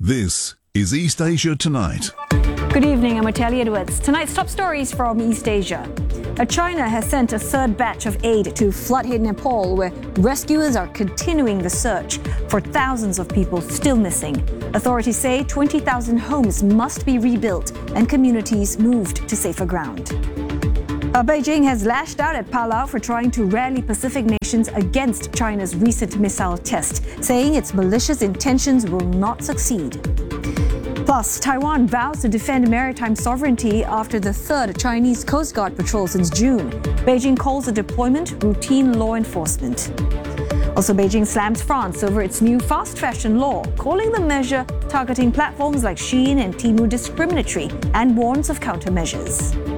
This is East Asia Tonight. Good evening, I'm Ateli Edwards. Tonight's top stories from East Asia. China has sent a third batch of aid to flood-hit Nepal, where rescuers are continuing the search for thousands of people still missing. Authorities say 20,000 homes must be rebuilt and communities moved to safer ground. Beijing has lashed out at Palau for trying to rally Pacific nations against China's recent missile test, saying its malicious intentions will not succeed. Plus, Taiwan vows to defend maritime sovereignty after the third Chinese Coast Guard patrol since June. Beijing calls the deployment routine law enforcement. Also, Beijing slams France over its new fast fashion law, calling the measure targeting platforms like Shein and Temu discriminatory, and warns of countermeasures.